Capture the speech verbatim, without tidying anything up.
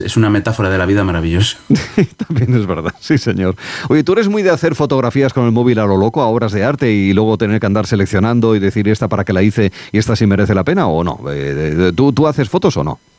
es una metáfora de la vida maravillosa. También es verdad, sí señor. Oye, ¿tú eres muy de hacer fotografías con el móvil a lo loco, a obras de arte, y luego tener que andar seleccionando y decir esta para qué la hice y esta sí merece la pena o no? Eh, ¿tú, ¿Tú haces fotos o no?